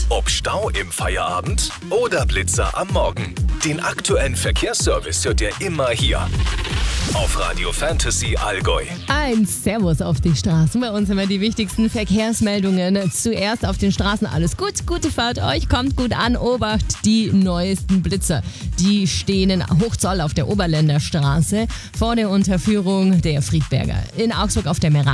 Ob Stau im Feierabend oder Blitzer am Morgen. Den aktuellen Verkehrsservice hört ihr immer hier. Auf Radio Fantasy Allgäu. Ein Servus auf die Straßen. Bei uns immer die wichtigsten Verkehrsmeldungen. Zuerst auf den Straßen alles gut. Gute Fahrt euch, kommt gut an. Obacht, die neuesten Blitzer. Die stehen in Hochzoll auf der Oberländer Straße vor der Unterführung der Friedberger. In Augsburg auf der Meran